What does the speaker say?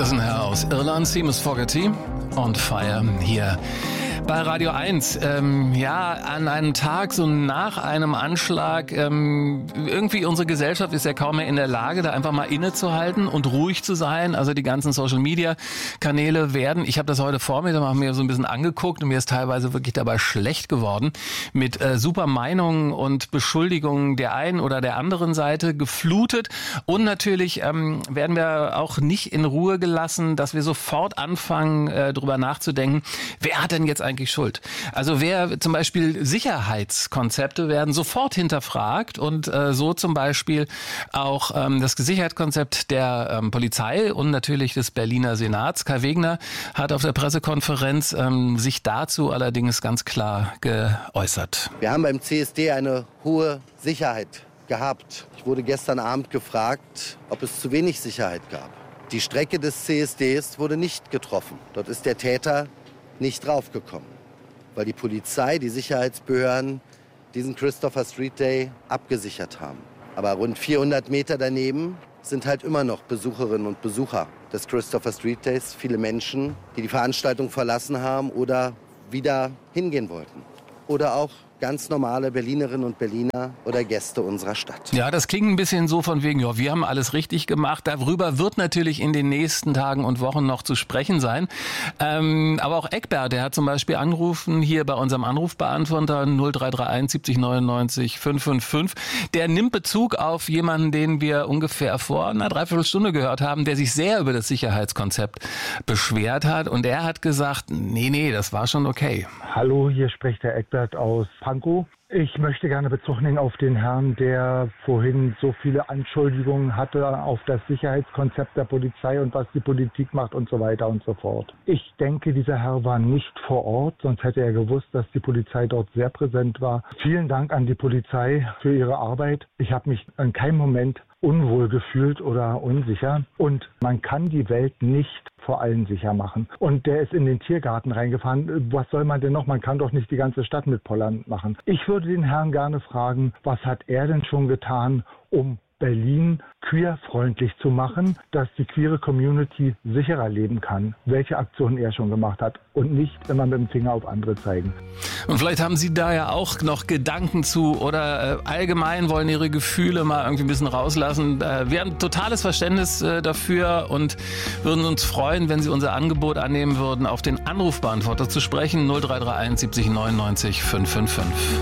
Das ist ein Herr aus Irland, Seamus Fogarty und Fire hier bei Radio 1. An einem Tag, so nach einem Anschlag, irgendwie unsere Gesellschaft ist ja kaum mehr in der Lage, da einfach mal innezuhalten und ruhig zu sein. Also die ganzen Social-Media-Kanäle werden, ich habe das heute Vormittag mal mir so ein bisschen angeguckt und mir ist teilweise wirklich dabei schlecht geworden, mit super Meinungen und Beschuldigungen der einen oder der anderen Seite geflutet. Und natürlich werden wir auch nicht in Ruhe gelassen, dass wir sofort anfangen, drüber nachzudenken, wer hat denn jetzt eigentlich schuld? Also wer zum Beispiel Sicherheitskonzepte werden sofort hinterfragt und so zum Beispiel auch das Sicherheitskonzept der Polizei und natürlich des Berliner Senats. Kai Wegner hat auf der Pressekonferenz sich dazu allerdings ganz klar geäußert. Wir haben beim CSD eine hohe Sicherheit gehabt. Ich wurde gestern Abend gefragt, ob es zu wenig Sicherheit gab. Die Strecke des CSDs wurde nicht getroffen. Dort ist der Täter nicht draufgekommen, weil die Polizei, die Sicherheitsbehörden diesen Christopher Street Day abgesichert haben. Aber rund 400 Meter daneben sind halt immer noch Besucherinnen und Besucher des Christopher Street Days. Viele Menschen, die die Veranstaltung verlassen haben oder wieder hingehen wollten. Oder auch ganz normale Berlinerinnen und Berliner oder Gäste unserer Stadt. Ja, das klingt ein bisschen so von wegen, ja, wir haben alles richtig gemacht. Darüber wird natürlich in den nächsten Tagen und Wochen noch zu sprechen sein. Aber auch Eckbert, der hat zum Beispiel angerufen hier bei unserem Anrufbeantworter 0331 70 99 555. Der nimmt Bezug auf jemanden, den wir ungefähr vor einer Dreiviertelstunde gehört haben, der sich sehr über das Sicherheitskonzept beschwert hat. Und er hat gesagt, nee, das war schon okay. Hallo, hier spricht der Eckbert aus Pankow. Ich möchte gerne Bezug nehmen auf den Herrn, der vorhin so viele Anschuldigungen hatte auf das Sicherheitskonzept der Polizei und was die Politik macht und so weiter und so fort. Ich denke, dieser Herr war nicht vor Ort, sonst hätte er gewusst, dass die Polizei dort sehr präsent war. Vielen Dank an die Polizei für ihre Arbeit. Ich habe mich in keinem Moment unwohl gefühlt oder unsicher. Und man kann die Welt nicht vor allen sicher machen. Und der ist in den Tiergarten reingefahren. Was soll man denn noch? Man kann doch nicht die ganze Stadt mit Pollern machen. Ich würde den Herrn gerne fragen, was hat er denn schon getan, um Berlin queerfreundlich zu machen, dass die queere Community sicherer leben kann, welche Aktionen er schon gemacht hat und nicht immer mit dem Finger auf andere zeigen. Und vielleicht haben Sie da ja auch noch Gedanken zu oder allgemein wollen Ihre Gefühle mal irgendwie ein bisschen rauslassen. Wir haben totales Verständnis dafür und würden uns freuen, wenn Sie unser Angebot annehmen würden, auf den Anrufbeantworter zu sprechen, 0331 70 99 555.